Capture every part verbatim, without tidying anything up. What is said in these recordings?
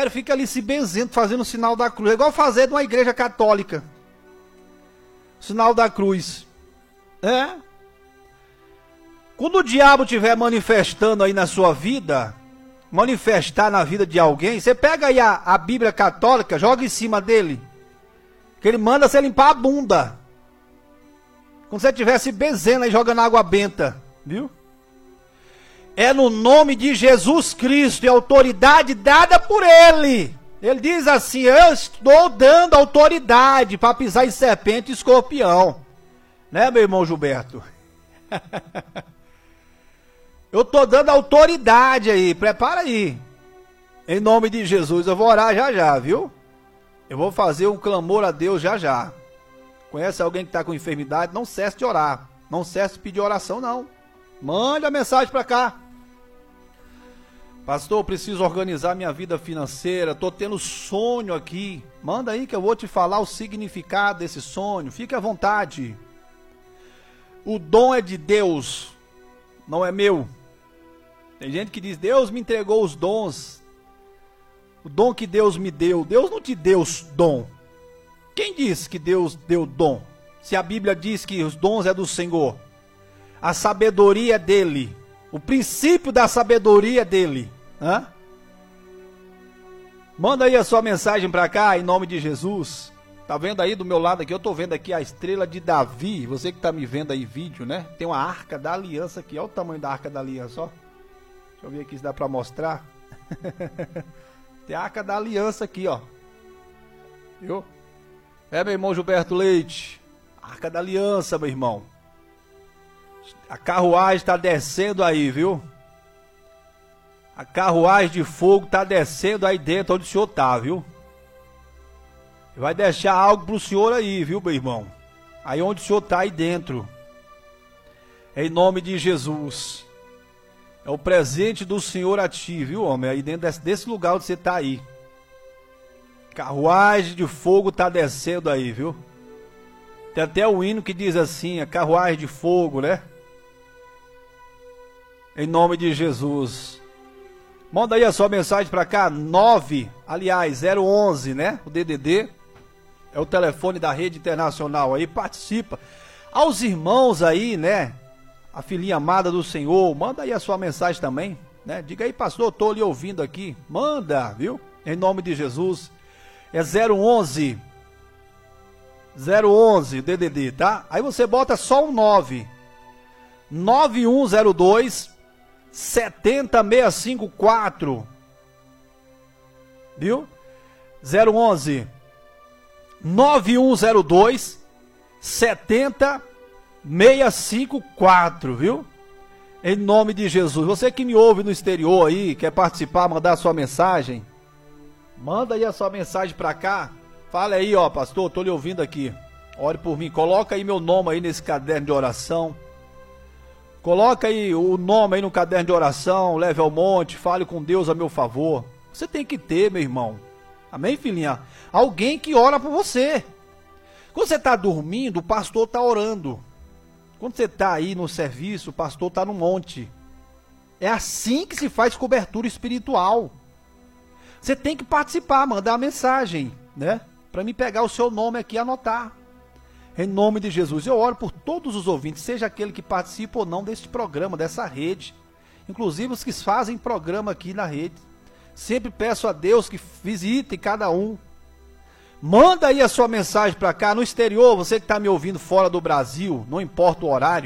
pega e fica ali se benzendo, fazendo o sinal da cruz. É igual fazer de uma igreja católica. Sinal da cruz. É. Quando o diabo estiver manifestando aí na sua vida, manifestar na vida de alguém, você pega aí a, a Bíblia católica, joga em cima dele, que ele manda você limpar a bunda. Quando você estiver se benzendo aí, jogando água benta, viu? É no nome de Jesus Cristo e autoridade dada por Ele. Ele diz assim, eu estou dando autoridade para pisar em serpente e escorpião. Né, meu irmão Gilberto? Eu estou dando autoridade aí, prepara aí. Em nome de Jesus, eu vou orar já já, viu? Eu vou fazer um clamor a Deus já já. Conhece alguém que está com enfermidade? Não cesse de orar. Não cesse de pedir oração, não. Mande a mensagem para cá. Pastor, eu preciso organizar minha vida financeira. Estou tendo sonho aqui. Manda aí que eu vou te falar o significado desse sonho. Fique à vontade. O dom é de Deus, não é meu. Tem gente que diz, Deus me entregou os dons. O dom que Deus me deu. Deus não te deu os dom. Quem disse que Deus deu dom? Se a Bíblia diz que os dons é do Senhor. A sabedoria é dele. O princípio da sabedoria é dele. Hã? Manda aí a sua mensagem para cá, em nome de Jesus. Tá vendo aí do meu lado aqui? Eu tô vendo aqui a estrela de Davi. Você que tá me vendo aí vídeo, né? Tem uma arca da aliança aqui. Olha o tamanho da arca da aliança, ó. Deixa eu ver aqui se dá para mostrar. Tem a arca da aliança aqui, ó. Viu? É, meu irmão Gilberto Leite. Arca da aliança, meu irmão. A carruagem está descendo aí, viu? A carruagem de fogo está descendo aí dentro onde o senhor tá, viu? Vai deixar algo pro senhor aí, viu, meu irmão? Aí onde o senhor tá aí dentro. Em nome de Jesus. É o presente do Senhor a ti, viu, homem? Aí dentro desse, desse lugar onde você tá aí. Carruagem de fogo tá descendo aí, viu? Tem até o hino que diz assim, a carruagem de fogo, né? Em nome de Jesus. Manda aí a sua mensagem para cá, nove, aliás, zero onze, né? O D D D. É o telefone da Rede Internacional aí, participa. Aos irmãos aí, né? A filhinha amada do Senhor, manda aí a sua mensagem também, né? Diga aí, pastor, eu tô lhe ouvindo aqui. Manda, viu? Em nome de Jesus. É zero onze. zero onze, D D D, tá? Aí você bota só um nove. nove um zero dois, sete zero seis cinco quatro. Viu? zero onze. nove um zero dois, sete zero seis cinco quatro, viu? Em nome de Jesus. Você que me ouve no exterior aí, quer participar, mandar a sua mensagem, manda aí a sua mensagem pra cá. Fala aí, ó, pastor, tô lhe ouvindo aqui. Ore por mim. Coloca aí meu nome aí nesse caderno de oração. Coloca aí o nome aí no caderno de oração. Leve ao monte, fale com Deus a meu favor. Você tem que ter, meu irmão. Amém, filhinha? Alguém que ora por você. Quando você está dormindo, o pastor está orando. Quando você está aí no serviço, o pastor está no monte. É assim que se faz cobertura espiritual. Você tem que participar, mandar uma mensagem, né? Para me pegar o seu nome aqui e anotar. Em nome de Jesus. Eu oro por todos os ouvintes, seja aquele que participa ou não deste programa, dessa rede. Inclusive os que fazem programa aqui na rede. Sempre peço a Deus que visite cada um. Manda aí a sua mensagem para cá. No exterior, você que está me ouvindo fora do Brasil, não importa o horário.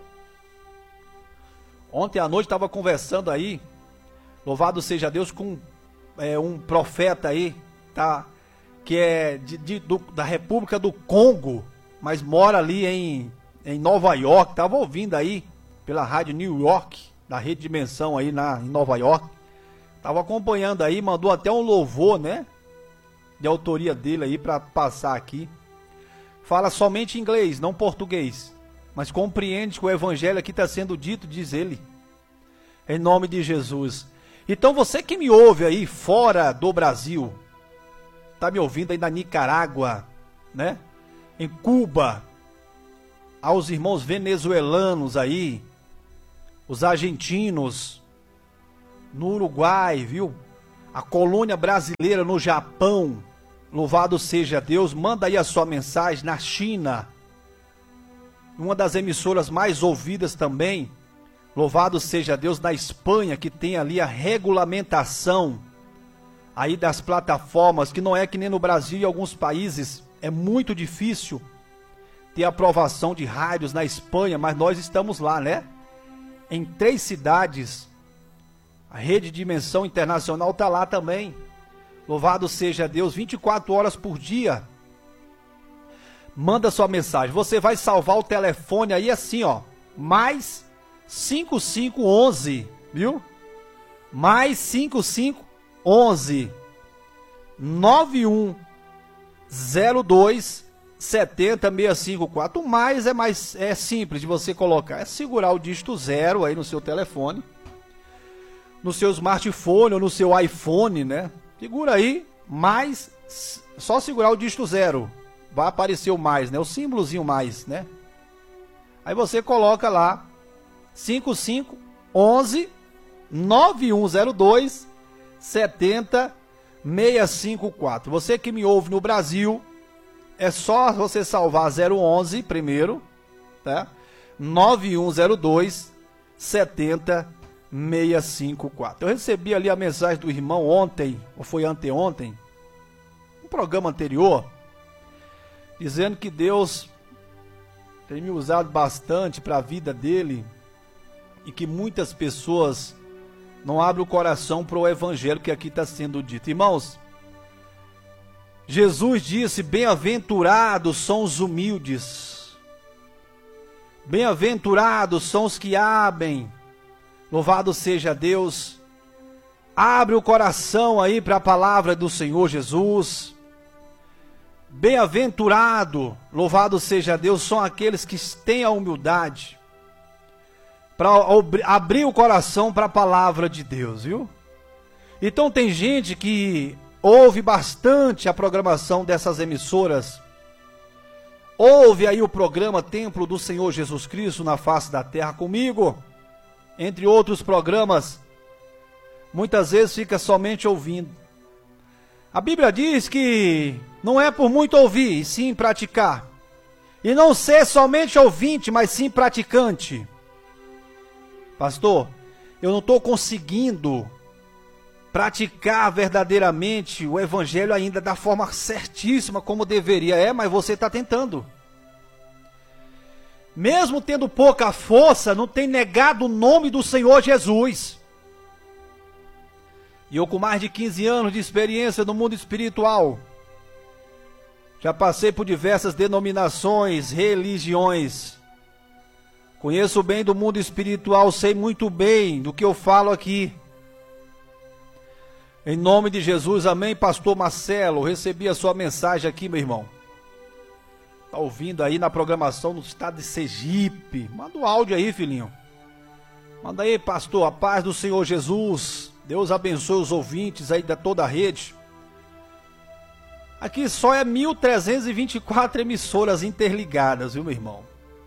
Ontem à noite estava conversando aí, louvado seja Deus, com é, um profeta aí, tá? Que é de, de, do, da República do Congo, mas mora ali em, em Nova York. Estava ouvindo aí pela rádio New York, da Rede Dimensão aí na, em Nova York. Estava acompanhando aí, mandou até um louvor, né? De autoria dele aí para passar aqui. Fala somente inglês, não português. Mas compreende que o evangelho aqui está sendo dito, diz ele. Em nome de Jesus. Então você que me ouve aí fora do Brasil, tá me ouvindo aí na Nicarágua, né? Em Cuba, aos irmãos venezuelanos aí, os argentinos, no Uruguai, viu? a colônia brasileira no Japão, louvado seja Deus, manda aí a sua mensagem. Na China, uma das emissoras mais ouvidas também, louvado seja Deus, na Espanha, que tem ali a regulamentação aí das plataformas, que não é que nem no Brasil e alguns países, é muito difícil ter aprovação de rádios na Espanha, mas nós estamos lá, né? Em três cidades, a rede Dimensão Internacional está lá também. Louvado seja Deus, vinte e quatro horas por dia. Manda sua mensagem. Você vai salvar o telefone aí assim, ó. Mais cinco cinco um um, viu? Mais cinco cinco um um nove um zero dois sete zero seis cinco quatro. O mais é mais é simples de você colocar. É segurar o dígito zero aí no seu telefone, no seu smartphone ou no seu iPhone, né? Segura aí, mais, só segurar o dígito zero, vai aparecer o mais, né? O símbolozinho mais, né? Aí você coloca lá, cinco cinco um um nove um zero dois sete zero seis cinco quatro. Você que me ouve no Brasil, é só você salvar zero onze primeiro, tá? nove um zero dois sete zero seis cinco quatro. Eu recebi ali a mensagem do irmão ontem, ou foi anteontem, um programa anterior, dizendo que Deus tem me usado bastante para a vida dele e que muitas pessoas não abrem o coração para o evangelho que aqui está sendo dito. Irmãos, Jesus disse: bem-aventurados são os humildes, bem-aventurados são os que abrem. Louvado seja Deus. Abre o coração aí para a palavra do Senhor Jesus. Bem-aventurado, louvado seja Deus, são aqueles que têm a humildade para abrir o coração para a palavra de Deus, viu? Então tem gente que ouve bastante a programação dessas emissoras, ouve aí o programa Templo do Senhor Jesus Cristo na face da terra comigo, entre outros programas, muitas vezes fica somente ouvindo. A Bíblia diz que não é por muito ouvir, e sim praticar. E não ser somente ouvinte, mas sim praticante. Pastor, eu não estou conseguindo praticar verdadeiramente o evangelho ainda da forma certíssima como deveria. É, mas você está tentando. Mesmo tendo pouca força, não tem negado o nome do Senhor Jesus. E eu com mais de quinze anos de experiência no mundo espiritual, já passei por diversas denominações, religiões. Conheço bem do mundo espiritual, sei muito bem do que eu falo aqui. Em nome de Jesus, amém, pastor Marcelo, recebi a sua mensagem aqui, meu irmão. Tá ouvindo aí na programação no estado de Sergipe. Manda um áudio aí, filhinho. Manda aí, pastor, a paz do Senhor Jesus. Deus abençoe os ouvintes aí da toda a rede. Aqui só é mil trezentas e vinte e quatro emissoras interligadas, viu, meu irmão?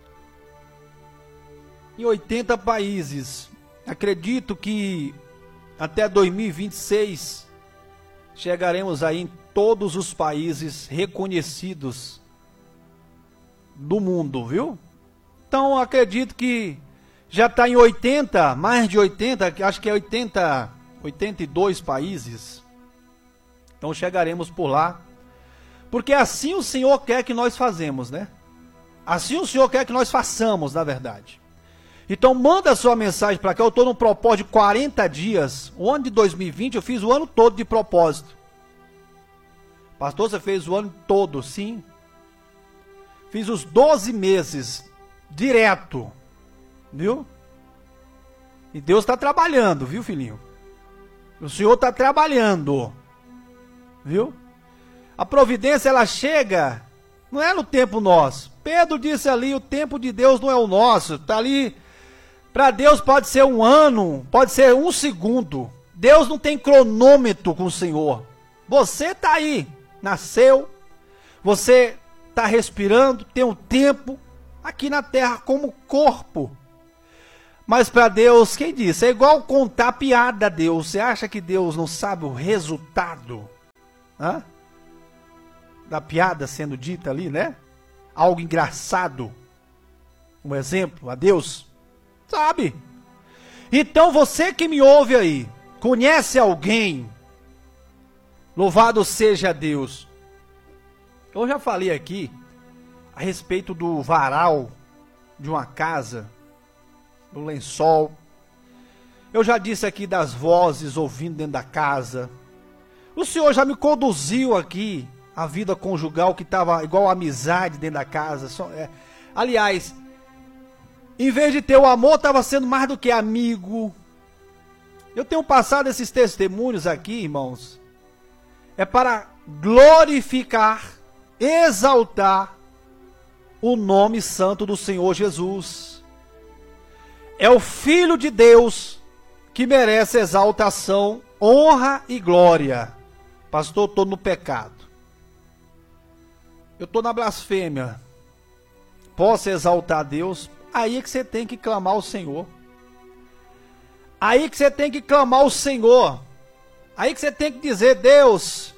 Em oitenta países. Acredito que até dois mil e vinte e seis chegaremos aí em todos os países reconhecidos do mundo, viu? Então acredito que já está em oitenta, mais de oitenta, acho que é oitenta, oitenta e dois países. Então chegaremos por lá, porque assim o Senhor quer que nós fazemos, né? Assim o Senhor quer que nós façamos, na verdade. Então manda a sua mensagem para cá. Eu estou no propósito de quarenta dias. O ano de dois mil e vinte eu fiz o ano todo de propósito. Pastor, você fez o ano todo? Sim. Fiz os doze meses direto, viu? E Deus está trabalhando, viu, filhinho? O Senhor está trabalhando, viu? A providência, ela chega, não é no tempo nosso. Pedro disse ali, o tempo de Deus não é o nosso. Está ali, para Deus pode ser um ano, pode ser um segundo. Deus não tem cronômetro com o Senhor. Você está aí, nasceu, você está respirando, tem um tempo aqui na terra como corpo. Mas para Deus, quem disse? É igual contar piada a Deus. Você acha que Deus não sabe o resultado, hã? Da piada sendo dita ali, né? Algo engraçado. Um exemplo a Deus. Sabe? Então você que me ouve aí, conhece alguém? Louvado seja Deus. Eu já falei aqui a respeito do varal de uma casa, do lençol. Eu já disse aqui das vozes ouvindo dentro da casa. O Senhor já me conduziu aqui a vida conjugal que estava igual a amizade dentro da casa. Só, é, aliás, em vez de ter o amor, estava sendo mais do que amigo. Eu tenho passado esses testemunhos aqui, irmãos, é para glorificar, exaltar o nome santo do Senhor Jesus. É o Filho de Deus que merece exaltação, honra e glória. Pastor, eu estou no pecado. Eu estou na blasfêmia. Posso exaltar a Deus? Aí é que você tem que clamar ao Senhor. Aí que você tem que clamar ao Senhor. Aí que você tem que dizer: Deus,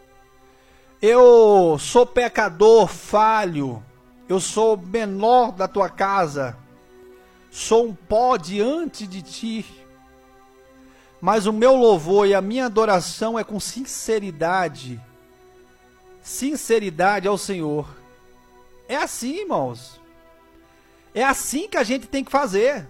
eu sou pecador, falho. Eu sou o menor da tua casa. Sou um pó diante de ti. Mas o meu louvor e a minha adoração é com sinceridade. Sinceridade ao Senhor. É assim, irmãos. É assim que a gente tem que fazer.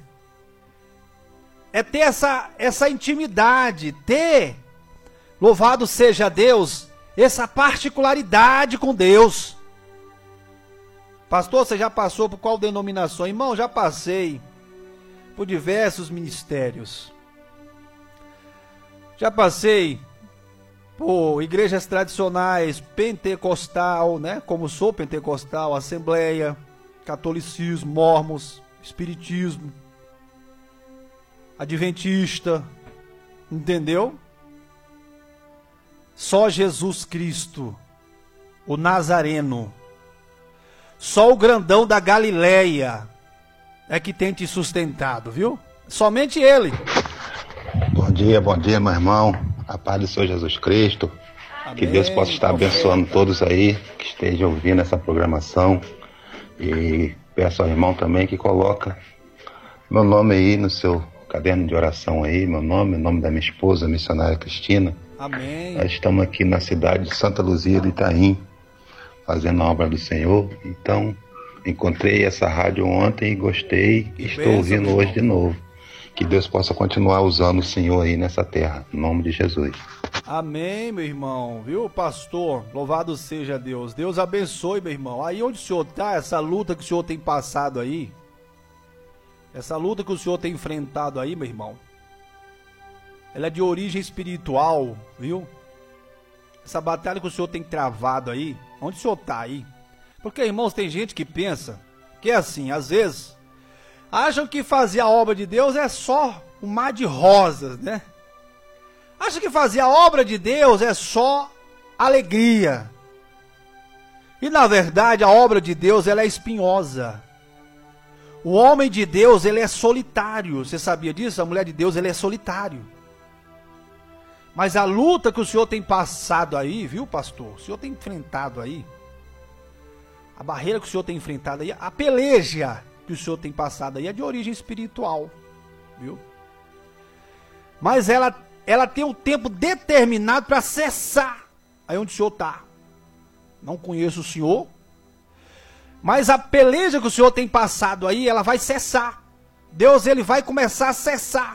É ter essa, essa intimidade, ter, louvado seja Deus, essa particularidade com Deus. Pastor, você já passou por qual denominação? Irmão, já passei por diversos ministérios. Já passei por igrejas tradicionais, pentecostal, né? Como sou pentecostal, assembleia, catolicismo, mormons, espiritismo, adventista, entendeu? Só Jesus Cristo, o Nazareno, só o grandão da Galileia é que tem te sustentado, viu? Somente Ele. Bom dia, bom dia, meu irmão. A paz do Senhor Jesus Cristo. Amém. Que Deus possa estar abençoando todos aí que estejam ouvindo essa programação. E peço ao irmão também que coloca meu nome aí no seu caderno de oração aí, meu nome, o nome da minha esposa, a missionária Cristina. Amém. Nós estamos aqui na cidade de Santa Luzia do Itaim, fazendo a obra do Senhor. Então, encontrei essa rádio ontem e gostei e estou ouvindo hoje de novo. Que Deus possa continuar usando o Senhor aí nessa terra, em nome de Jesus. Amém, meu irmão, viu, pastor? Louvado seja Deus. Deus abençoe, meu irmão. Aí onde o senhor está, essa luta que o senhor tem passado aí, essa luta que o senhor tem enfrentado aí, meu irmão, ela é de origem espiritual, viu? Essa batalha que o senhor tem travado aí, onde o senhor está aí? Porque, irmãos, tem gente que pensa que é assim, às vezes, acham que fazer a obra de Deus é só um mar de rosas, né? Acham que fazer a obra de Deus é só alegria. E na verdade a obra de Deus ela é espinhosa. O homem de Deus ele é solitário. Você sabia disso? A mulher de Deus ele é solitário. Mas a luta que o senhor tem passado aí, viu, pastor? O senhor tem enfrentado aí. A barreira que o senhor tem enfrentado aí, a peleja que o senhor tem passado aí é de origem espiritual, viu? Mas ela, ela tem um tempo determinado para cessar aí onde o senhor está. Não conheço o senhor, mas a peleja que o senhor tem passado aí, ela vai cessar. Deus ele vai começar a cessar.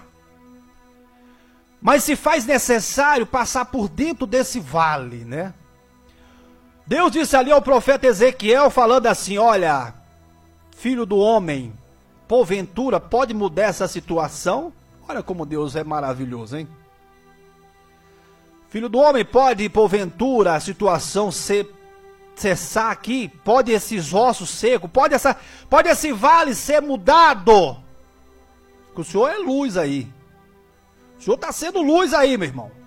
Mas se faz necessário passar por dentro desse vale, né? Deus disse ali ao profeta Ezequiel falando assim, olha, filho do homem, porventura pode mudar essa situação? Olha como Deus é maravilhoso, hein? Filho do homem, pode porventura a situação ser, cessar aqui? Pode esses ossos secos, pode, essa, pode esse vale ser mudado? Porque o Senhor é luz aí. O Senhor está sendo luz aí, meu irmão.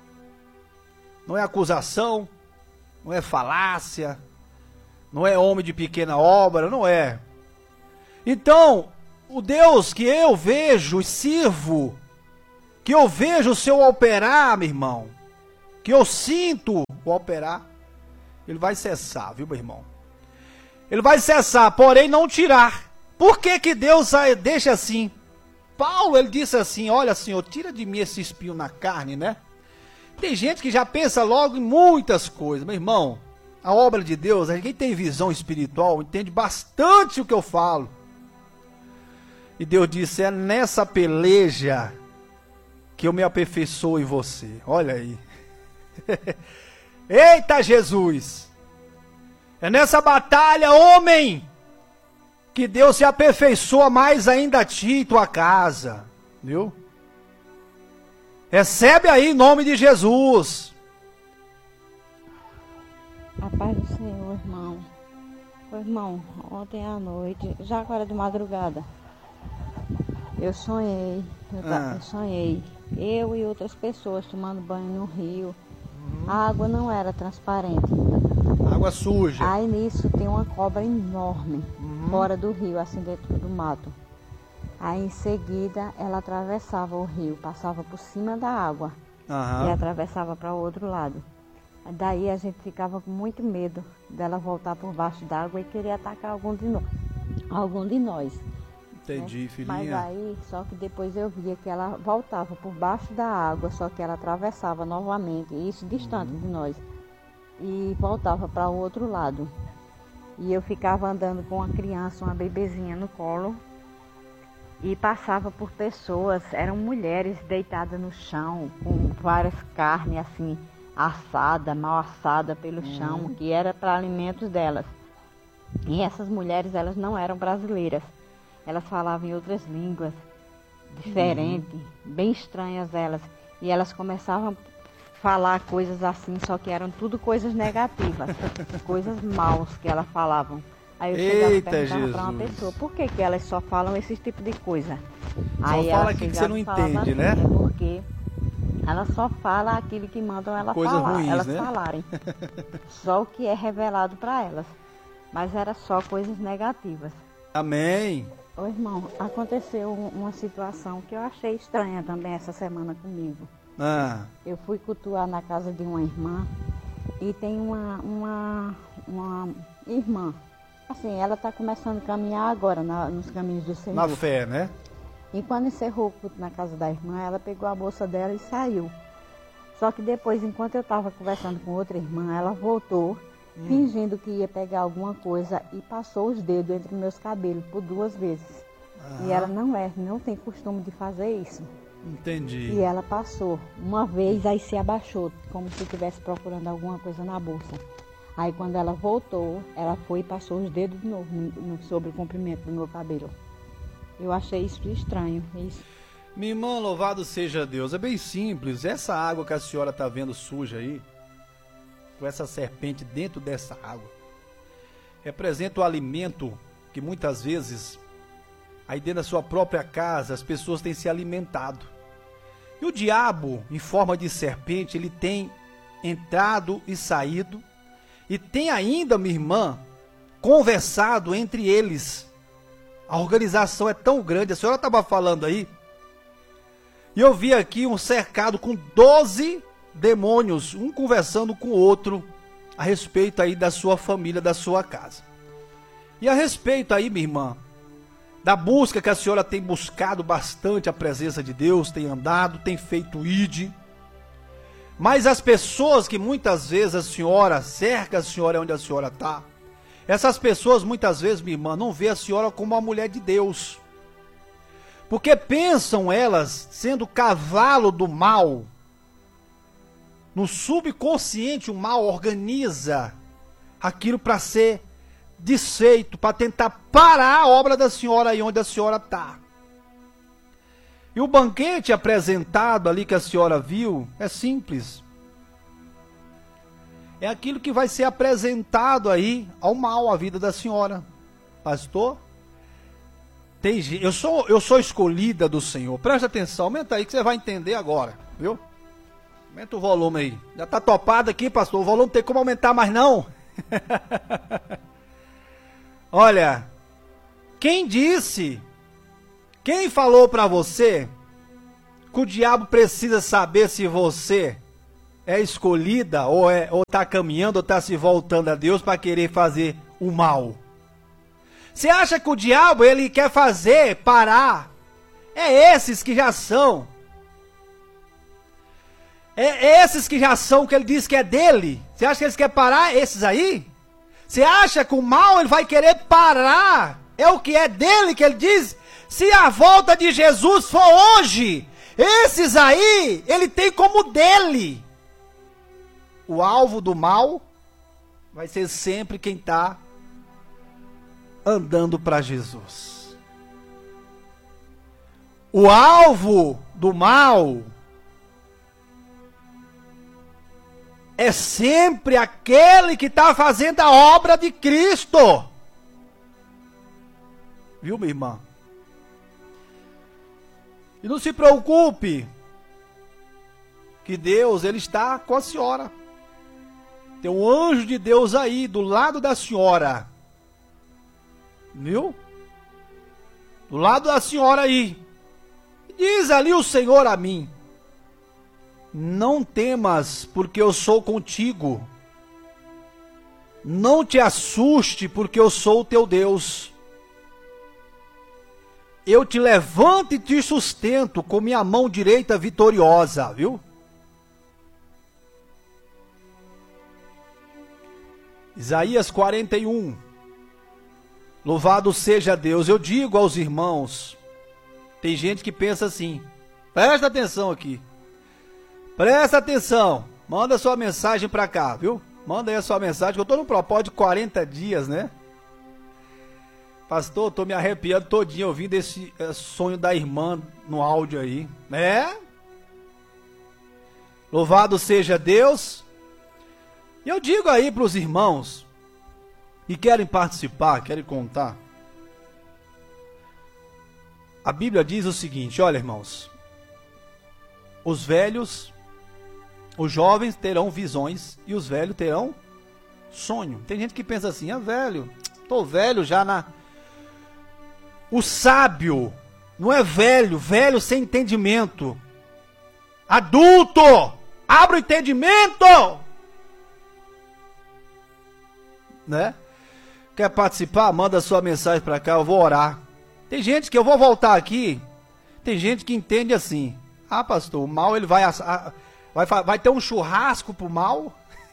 Não é acusação, não é falácia, não é homem de pequena obra, não é. Então, o Deus que eu vejo e sirvo, que eu vejo o seu operar, meu irmão, que eu sinto o operar, ele vai cessar, viu, meu irmão? Ele vai cessar, porém não tirar. Por que que Deus deixa assim? Paulo, ele disse assim, olha, Senhor, tira de mim esse espinho na carne, né? Tem gente que já pensa logo em muitas coisas, meu irmão. A obra de Deus, quem tem visão espiritual, entende bastante o que eu falo. E Deus disse, é nessa peleja que eu me aperfeiçoo em você. Olha aí. Eita Jesus! É nessa batalha, homem, que Deus se aperfeiçoa mais ainda a ti e tua casa. Viu? Recebe aí em nome de Jesus. A paz do Senhor, irmão. Ô, irmão, ontem à noite, já agora de madrugada, eu sonhei, eu, ah. eu sonhei, eu e outras pessoas tomando banho no rio. Uhum. A água não era transparente. Água suja. Aí nisso tem uma cobra enorme, uhum. fora do rio, assim dentro do mato. Aí em seguida ela atravessava o rio, passava por cima da água, uhum. e atravessava para o outro lado. Daí a gente ficava com muito medo dela voltar por baixo d'água e querer atacar algum de nós. Algum de nós. Entendi, né? Filhinha. Mas aí, só que depois eu via que ela voltava por baixo da água, só que ela atravessava novamente, isso distante uhum. de nós, e voltava para o outro lado. E eu ficava andando com uma criança, uma bebezinha no colo, e passava por pessoas, eram mulheres deitadas no chão, com várias carnes assim, assada, mal assada pelo uhum. chão, que era para alimentos delas. E essas mulheres, elas não eram brasileiras. Elas falavam em outras línguas diferentes, uhum. bem estranhas elas. E elas começavam a falar coisas assim, só que eram tudo coisas negativas, coisas maus que elas falavam. Aí eu chegava e perguntava para uma pessoa, por que que elas só falam esse tipo de coisa? Só Aí fala aqui que você não entende, assim, né? É porque ela só fala aquilo que mandam ela Coisas falar, ruins, elas né? falarem. Só o que é revelado para elas. Mas era só coisas negativas. Amém. Ô irmão, aconteceu uma situação que eu achei estranha também essa semana comigo. Ah. Eu fui cultuar na casa de uma irmã e tem uma, uma, uma irmã. Assim, ela está começando a caminhar agora na, nos caminhos do Senhor. Na fé, né? E quando encerrou o culto na casa da irmã, ela pegou a bolsa dela e saiu. Só que depois, enquanto eu estava conversando com outra irmã, ela voltou, hum. fingindo que ia pegar alguma coisa e passou os dedos entre meus cabelos por duas vezes. Ah. E ela não é, não tem costume de fazer isso. Entendi. E ela passou uma vez, aí se abaixou, como se estivesse procurando alguma coisa na bolsa. Aí quando ela voltou, ela foi e passou os dedos de novo no, no, sobre o comprimento do meu cabelo. Eu achei isso estranho. Isso. Minha irmã, louvado seja Deus. É bem simples. Essa água que a senhora está vendo suja aí, com essa serpente dentro dessa água, representa o alimento que muitas vezes, aí dentro da sua própria casa, as pessoas têm se alimentado. E o diabo, em forma de serpente, ele tem entrado e saído, e tem ainda, minha irmã, conversado entre eles. A organização é tão grande, a senhora estava falando aí, e eu vi aqui um cercado com doze demônios, um conversando com o outro, a respeito aí da sua família, da sua casa. E a respeito aí, minha irmã, da busca que a senhora tem buscado bastante a presença de Deus, tem andado, tem feito I D. Mas as pessoas que muitas vezes a senhora cerca a senhora onde a senhora está, essas pessoas muitas vezes, minha irmã, não vê a senhora como uma mulher de Deus. Porque pensam elas sendo cavalo do mal. No subconsciente o mal organiza aquilo para ser desfeito, para tentar parar a obra da senhora aí onde a senhora está. E o banquete apresentado ali que a senhora viu é simples. É aquilo que vai ser apresentado aí ao mal, à vida da senhora. Pastor, tem, eu, sou, eu sou escolhida do Senhor. Presta atenção, aumenta aí que você vai entender agora, viu? Aumenta o volume aí. Já está topado aqui, pastor, o volume não tem como aumentar mais não. Olha, quem disse Quem falou para você que o diabo precisa saber se você é escolhida ou é ou tá caminhando ou tá se voltando a Deus para querer fazer o mal? Você acha que o diabo ele quer fazer parar? É esses que já são. É esses que já são que ele diz que é dele. Você acha que eles querem parar esses aí? Você acha que o mal ele vai querer parar? É o que é dele que ele diz? Se a volta de Jesus for hoje, esses aí, ele tem como dele. O alvo do mal vai ser sempre quem está andando para Jesus. O alvo do mal é sempre aquele que está fazendo a obra de Cristo. Viu, minha irmã? E não se preocupe, que Deus, ele está com a senhora. Tem um anjo de Deus aí, do lado da senhora. Viu? Do lado da senhora aí. Diz ali o Senhor a mim: não temas, porque eu sou contigo. Não te assuste, porque eu sou o teu Deus. Eu te levanto e te sustento com minha mão direita vitoriosa, viu? Isaías quarenta e um. Louvado seja Deus. Eu digo aos irmãos, tem gente que pensa assim, presta atenção aqui. Presta atenção, manda sua mensagem pra cá, viu? Manda aí a sua mensagem, que eu tô no propósito de quarenta dias, né? Pastor, tô me arrepiando todinho ouvindo esse é, sonho da irmã no áudio aí, né? Louvado seja Deus. E eu digo aí pros irmãos que querem participar, querem contar. A Bíblia diz o seguinte, olha, irmãos, os velhos, os jovens terão visões e os velhos terão sonho. Tem gente que pensa assim, ah, velho, tô velho já na... O sábio não é velho, velho sem entendimento. Adulto, abra o entendimento. Né? Quer participar? Manda sua mensagem pra cá, eu vou orar. Tem gente que eu vou voltar aqui, tem gente que entende assim, ah, pastor, o mal ele vai, vai, vai ter um churrasco pro mal?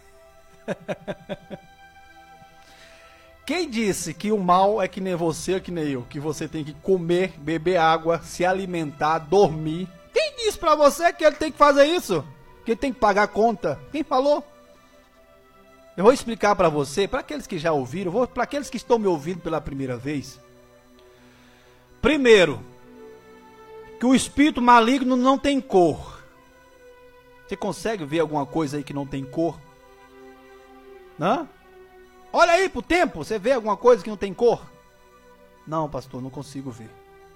Quem disse que o mal é que nem você, que nem eu, que você tem que comer, beber água, se alimentar, dormir? Quem disse pra você que ele tem que fazer isso? Que ele tem que pagar a conta? Quem falou? Eu vou explicar pra você, para aqueles que já ouviram, para aqueles que estão me ouvindo pela primeira vez. Primeiro, que o espírito maligno não tem cor. Você consegue ver alguma coisa aí que não tem cor? Não? Olha aí pro tempo, você vê alguma coisa que não tem cor? Não, pastor, não consigo ver.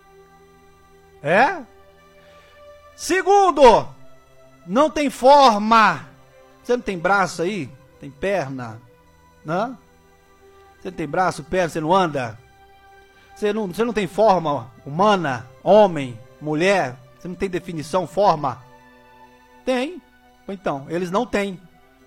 É? Segundo, não tem forma. Você não tem braço aí? Tem perna? Não? Você não tem braço, perna, você não anda? Você não, você não tem forma humana, homem, mulher? Você não tem definição, forma? Tem. Então, eles não têm.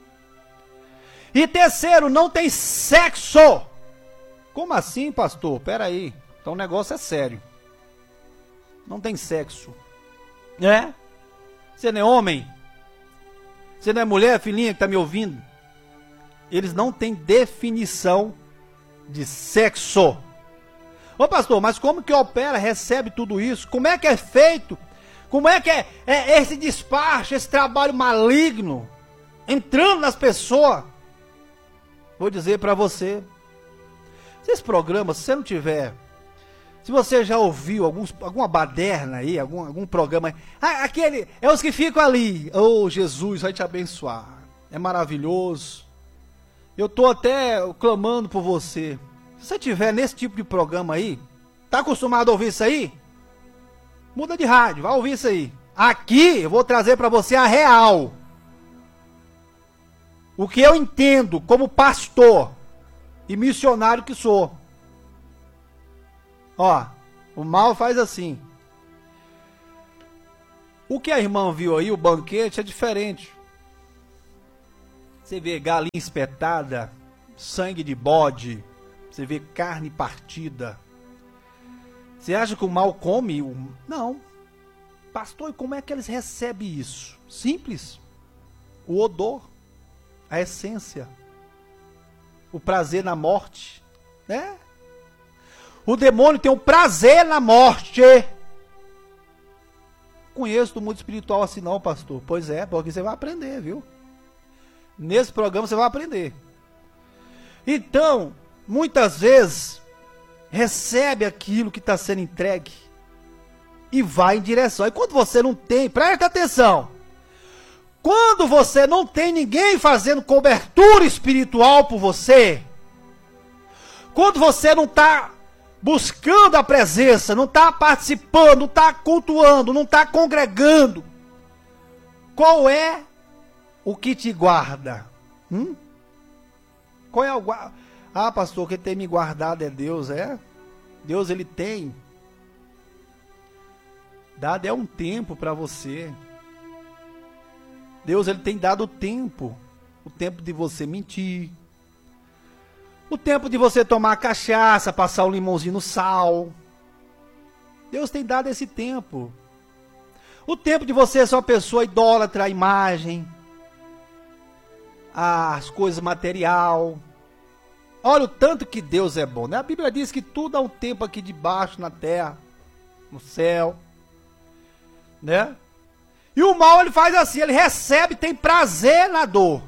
E terceiro, não tem sexo. Como assim, pastor? Pera aí. Então o negócio é sério. Não tem sexo. É? Você não é homem? Você não é mulher, filhinha, que tá me ouvindo? Eles não têm definição de sexo. Ô pastor, mas como que opera, recebe tudo isso? Como é que é feito? Como é que é, é esse despacho, esse trabalho maligno entrando nas pessoas? Vou dizer para você, se esse programa, se você não tiver, se você já ouviu alguns, alguma baderna aí, algum, algum programa, ah, aquele, é os que ficam ali, oh, Jesus vai te abençoar, é maravilhoso, eu tô até clamando por você, se você tiver nesse tipo de programa aí, tá acostumado a ouvir isso aí? Muda de rádio, vai ouvir isso aí, aqui eu vou trazer para você a real. O que eu entendo como pastor e missionário que sou. Ó, o mal faz assim. O que a irmã viu aí, o banquete, é diferente. Você vê galinha espetada, sangue de bode, você vê carne partida. Você acha que o mal come? Não. Pastor, e como é que eles recebem isso? Simples. O odor, a essência, o prazer na morte, né? O demônio tem um prazer na morte. Conheço do mundo espiritual assim não, pastor. Pois é, porque você vai aprender, viu? Nesse programa você vai aprender. Então, muitas vezes, recebe aquilo que está sendo entregue e vai em direção. E quando você não tem, presta atenção. Quando você não tem ninguém fazendo cobertura espiritual por você, quando você não está buscando a presença, não está participando, não está cultuando, não está congregando, qual é o que te guarda? Hum? Qual é o guarda? Ah, pastor, quem tem me guardado é Deus, é? Deus, ele tem dado é um tempo para você. Deus, ele tem dado o tempo, o tempo de você mentir, o tempo de você tomar cachaça, passar um limãozinho no sal. Deus tem dado esse tempo. O tempo de você ser uma pessoa idólatra à imagem, às coisas material. Olha o tanto que Deus é bom, né? A Bíblia diz que tudo há um tempo aqui debaixo, na terra, no céu, né? E o mal, ele faz assim, ele recebe, tem prazer na dor.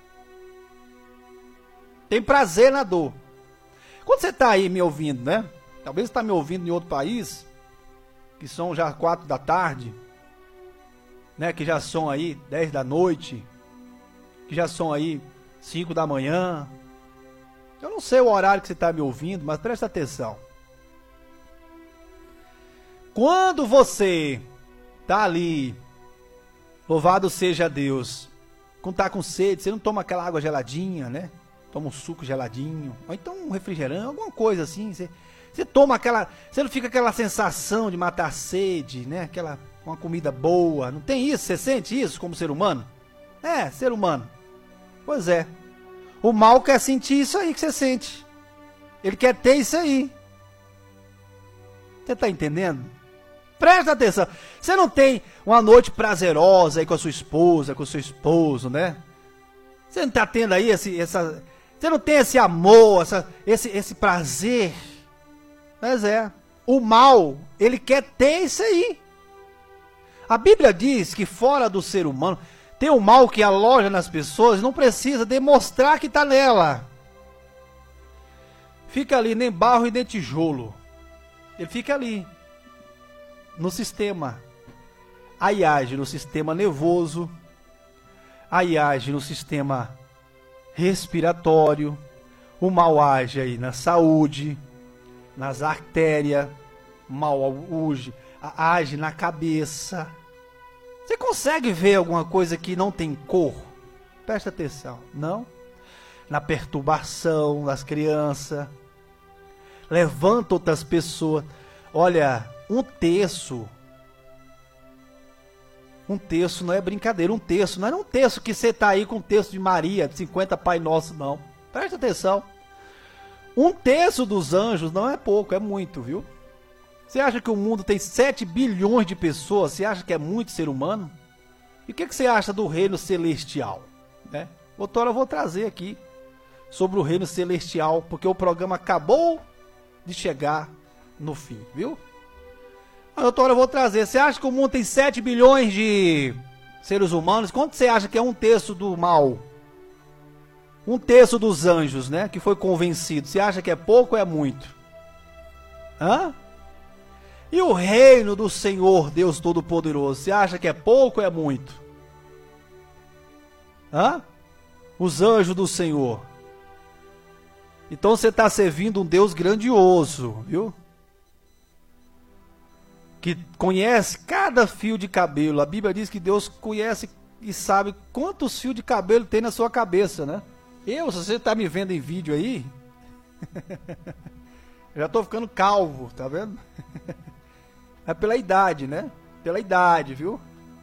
Tem prazer na dor. Quando você está aí me ouvindo, né? Talvez você está me ouvindo em outro país, que são já quatro da tarde, né? Que já são aí dez da noite, que já são aí cinco da manhã. Eu não sei o horário que você está me ouvindo, mas presta atenção. Quando você está ali, louvado seja Deus, quando está com sede, você não toma aquela água geladinha, né? Toma um suco geladinho, ou então um refrigerante, alguma coisa assim. Você, você toma aquela, você não fica aquela sensação de matar a sede, né? Aquela, uma comida boa, não tem isso? Você sente isso como ser humano? É, ser humano. Pois é. O mal quer sentir isso aí que você sente. Ele quer ter isso aí. Você está entendendo? Presta atenção. Você não tem uma noite prazerosa aí com a sua esposa, com o seu esposo, né? Você não está tendo aí esse, essa... Você não tem esse amor, essa, esse, esse prazer. Mas é. O mal, ele quer ter isso aí. A Bíblia diz que fora do ser humano... Tem o mal que aloja nas pessoas, não precisa demonstrar que está nela. Fica ali, nem barro e nem tijolo. Ele fica ali, no sistema. Aí age no sistema nervoso, aí age no sistema respiratório, o mal age aí na saúde, nas artérias, o mal age, age na cabeça. Você consegue ver alguma coisa que não tem cor? Presta atenção, não? Na perturbação das crianças, levanta outras pessoas. Olha, um terço, um terço não é brincadeira, um terço, não é um terço que você está aí com um terço de Maria, de cinquenta Pai Nosso, não. Presta atenção. Um terço dos anjos não é pouco, é muito, viu? Você acha que o mundo tem sete bilhões de pessoas? Você acha que é muito ser humano? E o que, que você acha do reino celestial? Né? Outra hora eu vou trazer aqui sobre o reino celestial, porque o programa acabou de chegar no fim, viu? Outra hora eu vou trazer. Você acha que o mundo tem sete bilhões de seres humanos? Quanto você acha que é um terço do mal? Um terço dos anjos, né? Que foi convencido. Você acha que é pouco ou é muito? Hã? E o reino do Senhor, Deus Todo-Poderoso, você acha que é pouco ou é muito? Hã? Os anjos do Senhor. Então você está servindo um Deus grandioso, viu? Que conhece cada fio de cabelo. A Bíblia diz que Deus conhece e sabe quantos fios de cabelo tem na sua cabeça, né? Eu, se você está me vendo em vídeo aí, já estou ficando calvo, tá vendo? É pela idade, né? Pela idade, viu?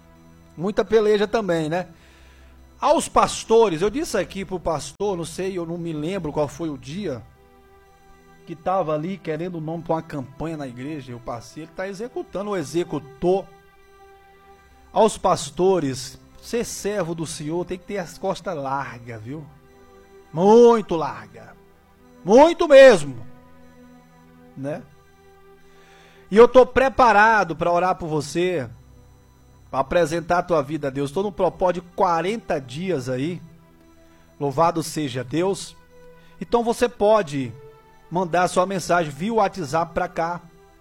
Muita peleja também, né? Aos pastores, eu disse aqui pro pastor, não sei, eu não me lembro qual foi o dia, que estava ali querendo o nome para uma campanha na igreja, eu passei, ele está executando, o executor. Aos pastores, ser servo do Senhor tem que ter as costas largas, viu? Muito larga. Muito mesmo. Né? E eu estou preparado para orar por você, para apresentar a tua vida a Deus. Estou no propósito de quarenta dias aí. Louvado seja Deus. Então você pode mandar sua mensagem via WhatsApp para cá.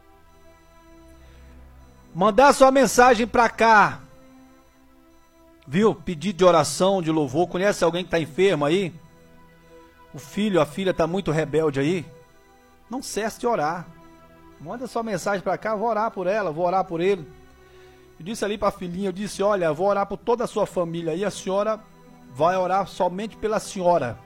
Mandar sua mensagem para cá. Viu? Pedido de oração, de louvor. Conhece alguém que está enfermo aí? O filho, a filha está muito rebelde aí? Não cesse de orar. Manda sua mensagem para cá, vou orar por ela, vou orar por ele. Eu disse ali para a filhinha, eu disse, olha, vou orar por toda a sua família aí, a senhora vai orar somente pela senhora.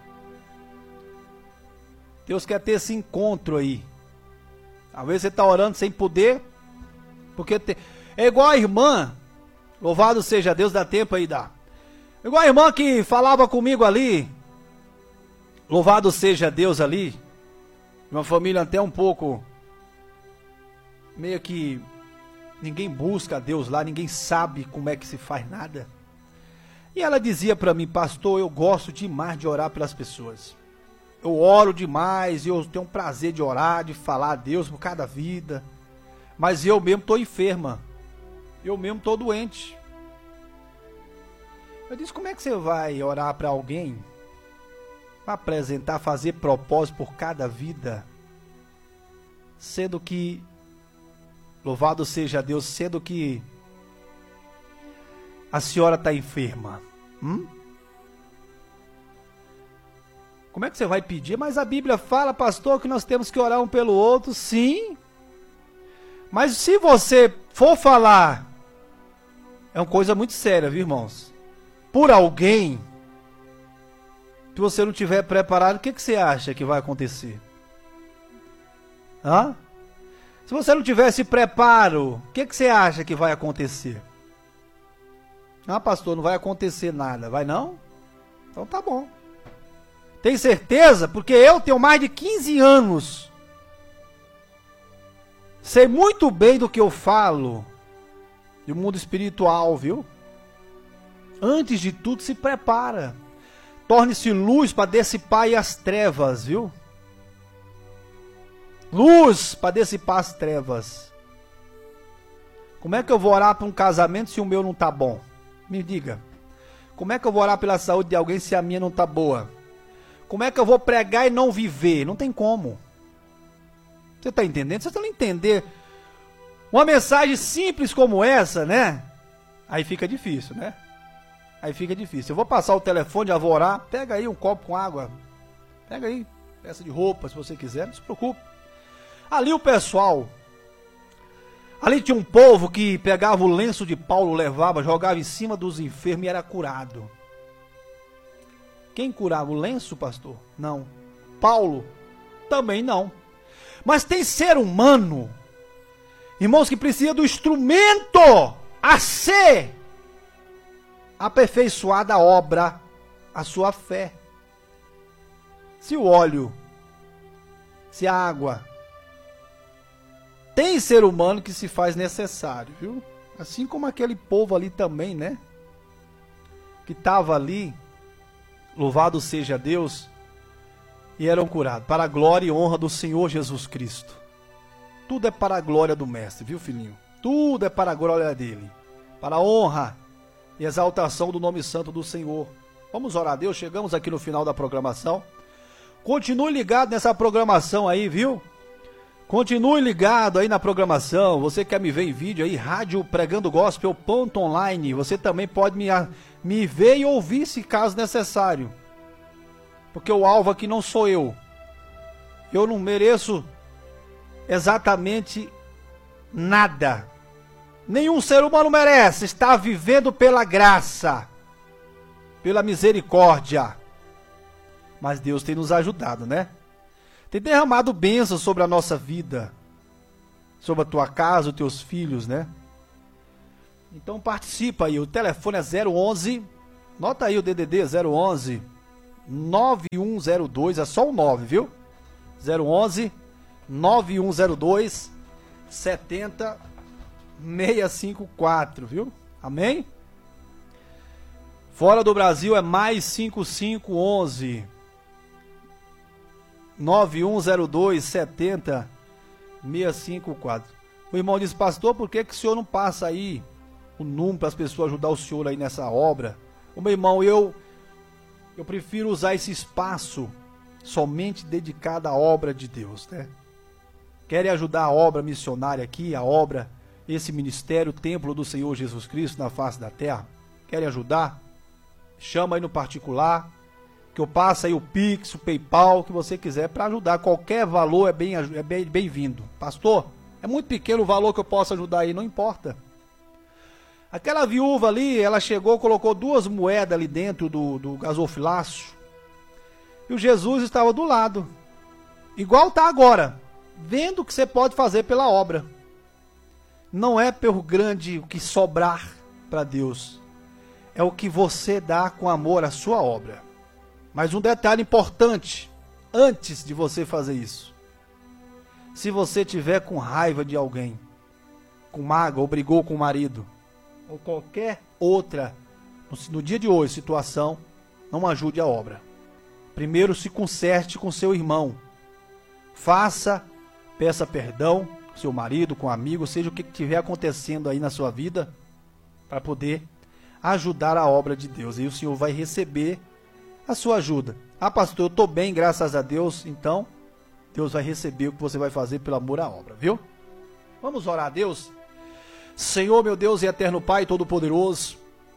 Deus quer ter esse encontro aí. Às vezes você está orando sem poder, porque te... é igual a irmã, louvado seja Deus, dá tempo aí, dá. É igual a irmã que falava comigo ali, louvado seja Deus ali, uma família até um pouco, meio que ninguém busca a Deus lá, ninguém sabe como é que se faz nada. E ela dizia para mim, pastor, eu gosto demais de orar pelas pessoas. Eu oro demais, eu tenho um prazer de orar, de falar a Deus por cada vida. Mas eu mesmo estou enferma. Eu mesmo estou doente. Eu disse, como é que você vai orar para alguém? Para apresentar, fazer propósito por cada vida? Sendo que, louvado seja Deus, sendo que a senhora está enferma. Hum? Como é que você vai pedir? Mas a Bíblia fala, pastor, que nós temos que orar um pelo outro, sim. Mas se você for falar, é uma coisa muito séria, viu, irmãos? Por alguém, se você não tiver preparado, o que, que você acha que vai acontecer? Hã? Se você não tivesse preparo, o que, que você acha que vai acontecer? Ah, pastor, não vai acontecer nada. Vai não? Então tá bom. Tem certeza? Porque eu tenho mais de quinze anos. Sei muito bem do que eu falo. Do mundo espiritual, viu? Antes de tudo, se prepara. Torne-se luz para dissipar as trevas, viu? Luz para dissipar as trevas. Como é que eu vou orar para um casamento se o meu não está bom? Me diga. Como é que eu vou orar pela saúde de alguém se a minha não está boa? Como é que eu vou pregar e não viver? Não tem como. Você está entendendo? Se você não entender uma mensagem simples como essa, né? Aí fica difícil, né? Aí fica difícil. Eu vou passar o telefone, já vou orar. Pega aí um copo com água. Pega aí, peça de roupa, se você quiser. Não se preocupe. Ali o pessoal... Ali tinha um povo que pegava o lenço de Paulo, levava, jogava em cima dos enfermos e era curado. Quem curava? O lenço, pastor? Não. Paulo? Também não. Mas tem ser humano, irmãos, que precisa do instrumento a ser aperfeiçoada a obra, a sua fé. Se o óleo, se a água, tem ser humano que se faz necessário, viu? Assim como aquele povo ali também, né? Que estava ali, louvado seja Deus, e eram curados, para a glória e honra do Senhor Jesus Cristo. Tudo é para a glória do Mestre, viu, filhinho? Tudo é para a glória dele, para a honra e exaltação do nome santo do Senhor. Vamos orar a Deus, chegamos aqui no final da programação. Continue ligado nessa programação aí, viu? Continue ligado aí na programação. Você quer me ver em vídeo aí, rádio pregando gospel ponto online. Você também pode me, me ver e ouvir se caso necessário. Porque o alvo aqui não sou eu. Eu não mereço exatamente nada. Nenhum ser humano merece estar vivendo pela graça, pela misericórdia. Mas Deus tem nos ajudado, né? Tem derramado bênçãos sobre a nossa vida, sobre a tua casa, os teus filhos, né? Então participa aí, o telefone é zero onze, nota aí o D D D zero onze, nove um zero dois, é só o nove, viu? zero onze, nove um zero dois, sete zero seis cinco quatro, viu? Amém? Fora do Brasil é mais cinco cinco onze, nove um zero dois, sete zero seis cinco quatro. O irmão disse, pastor, por que que o senhor não passa aí o número para as pessoas ajudar o senhor aí nessa obra? O meu irmão, eu, eu prefiro usar esse espaço somente dedicado à obra de Deus, né? Querem ajudar a obra missionária aqui, a obra, esse ministério, o templo do Senhor Jesus Cristo na face da terra? Querem ajudar? Chama aí no particular, que eu passo aí o Pix, o PayPal, o que você quiser, para ajudar. Qualquer valor é bem, é bem, bem-vindo. Pastor, é muito pequeno o valor que eu posso ajudar aí, não importa. Aquela viúva ali, ela chegou, colocou duas moedas ali dentro do, do gasofilácio, e o Jesus estava do lado, igual está agora, vendo o que você pode fazer pela obra. Não é pelo grande o que sobrar para Deus, é o que você dá com amor à sua obra. Mas um detalhe importante, antes de você fazer isso: se você tiver com raiva de alguém, com mágoa, ou brigou com o marido, ou qualquer outra, no, no dia de hoje, situação, não ajude a obra. Primeiro se conserte com seu irmão. Faça, peça perdão, com seu marido, com um amigo, seja o que estiver acontecendo aí na sua vida, para poder ajudar a obra de Deus. E o Senhor vai receber a sua ajuda. Ah, pastor, eu estou bem, graças a Deus. Então, Deus vai receber o que você vai fazer pelo amor à obra, viu? Vamos orar a Deus? Senhor, meu Deus e eterno Pai Todo-Poderoso,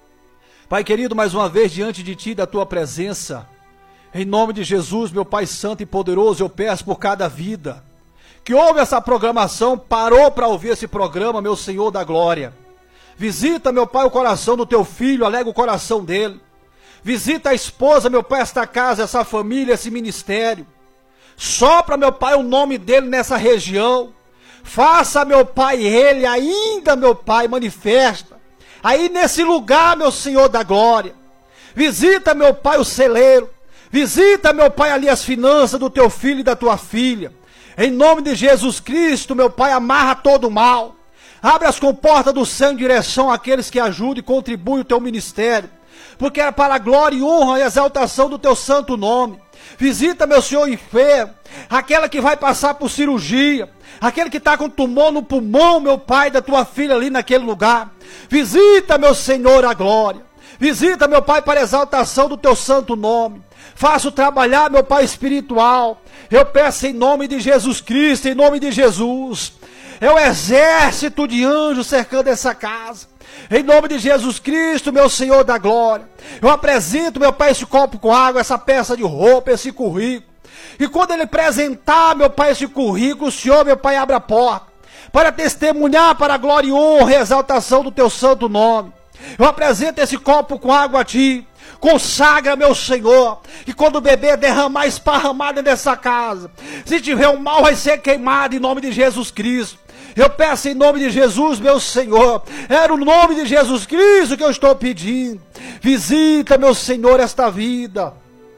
Pai querido, mais uma vez diante de Ti, da Tua presença, em nome de Jesus, meu Pai Santo e Poderoso, eu peço por cada vida que ouve essa programação, parou para ouvir esse programa, meu Senhor da glória. Visita, meu Pai, o coração do Teu filho, alega o coração dele. Visita a esposa, meu Pai, esta casa, essa família, esse ministério. Sopra, meu Pai, o nome dele nessa região. Faça, meu Pai, ele ainda, meu Pai, manifesta. Aí nesse lugar, meu Senhor da glória. Visita, meu Pai, o celeiro. Visita, meu Pai, ali as finanças do teu filho e da tua filha. Em nome de Jesus Cristo, meu Pai, amarra todo o mal. Abre as comportas do céu em direção àqueles que ajudam e contribuem o teu ministério. Porque é para a glória e honra e exaltação do teu santo nome. Visita, meu Senhor, enfermo, aquela que vai passar por cirurgia, aquele que está com tumor no pulmão, meu Pai, da tua filha ali naquele lugar. Visita, meu Senhor, a glória. Visita, meu Pai, para a exaltação do teu santo nome. Faço trabalhar, meu Pai espiritual. Eu peço em nome de Jesus Cristo, em nome de Jesus. É o exército de anjos cercando essa casa. Em nome de Jesus Cristo, meu Senhor da glória. Eu apresento, meu Pai, esse copo com água, essa peça de roupa, esse currículo. E quando ele apresentar, meu Pai, esse currículo, o Senhor, meu Pai, abre a porta para testemunhar para a glória e honra e exaltação do teu santo nome. Eu apresento esse copo com água a Ti. Consagra, meu Senhor, que quando o bebê derramar, esparramado nessa casa, se tiver um mal, vai ser queimado em nome de Jesus Cristo. Eu peço em nome de Jesus, meu Senhor, era o nome de Jesus Cristo que eu estou pedindo. Visita, meu Senhor, esta vida.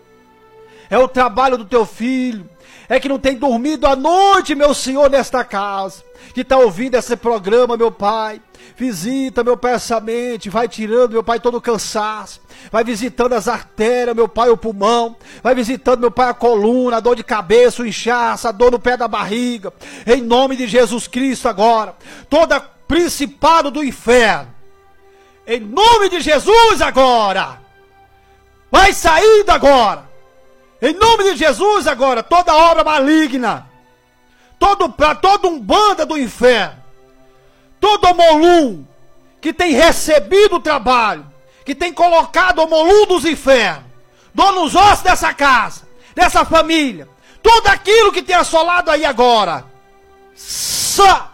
É o trabalho do teu filho, é que não tem dormido à noite, meu Senhor, nesta casa, que está ouvindo esse programa, meu Pai. Visita, meu Pai, essa mente, vai tirando, meu Pai, todo o cansaço, vai visitando as artérias, meu Pai, o pulmão, vai visitando, meu Pai, a coluna, a dor de cabeça, o inchaço, a dor no pé da barriga, em nome de Jesus Cristo agora, toda principado do inferno, em nome de Jesus agora, vai saindo agora, em nome de Jesus agora, toda obra maligna, todo, para todo um banda do inferno, todo homolum que tem recebido o trabalho, que tem colocado o homolum dos infernos, dor nos ossos dessa casa, dessa família, tudo aquilo que tem assolado aí agora, só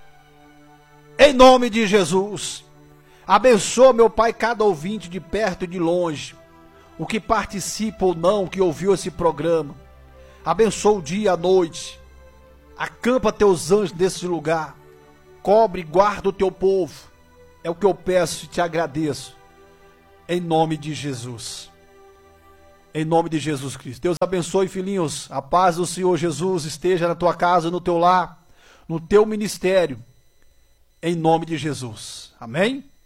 em nome de Jesus. Abençoa, meu Pai, cada ouvinte de perto e de longe, o que participa ou não, que ouviu esse programa. Abençoa o dia e a noite, acampa teus anjos nesse lugar. Cobre e guarda o teu povo. É o que eu peço e te agradeço. Em nome de Jesus. Em nome de Jesus Cristo. Deus abençoe, filhinhos. A paz do Senhor Jesus esteja na tua casa, no teu lar, no teu ministério. Em nome de Jesus. Amém?